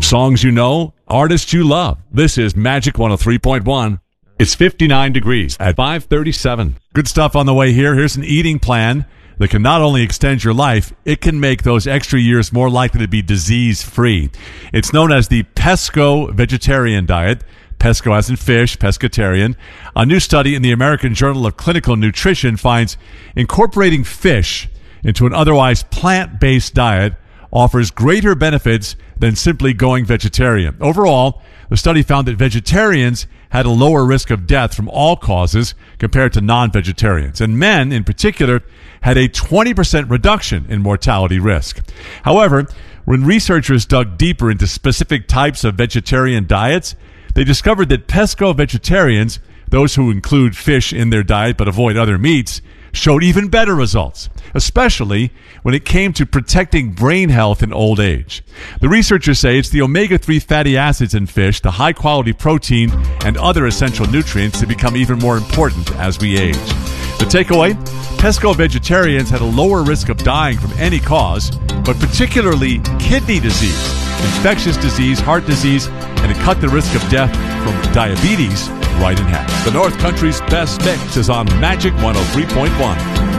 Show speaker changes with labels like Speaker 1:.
Speaker 1: songs you know, artists you love. This is Magic 103.1. It's 59 degrees at 5:37. Good stuff on the way here. Here's an eating plan that can not only extend your life, it can make those extra years more likely to be disease-free. It's known as the Pesco Vegetarian Diet. Pesco as in fish, pescatarian. A new study in the American Journal of Clinical Nutrition finds incorporating fish into an otherwise plant-based diet offers greater benefits than simply going vegetarian. Overall, the study found that vegetarians had a lower risk of death from all causes compared to non-vegetarians. And men, in particular, had a 20% reduction in mortality risk. However, when researchers dug deeper into specific types of vegetarian diets, they discovered that pesco vegetarians, those who include fish in their diet but avoid other meats, showed even better results, especially when it came to protecting brain health in old age. The researchers say it's the omega-3 fatty acids in fish, the high-quality protein, and other essential nutrients that become even more important as we age. The takeaway? Pesco vegetarians had a lower risk of dying from any cause, but particularly kidney disease, infectious disease, heart disease, and it cut the risk of death from diabetes right in half. The North Country's best mix is on Magic 103.1.